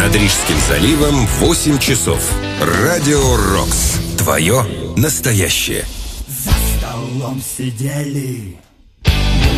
Над Рижским заливом 8 часов. Радио Рокс. Твое настоящее. За столом сидели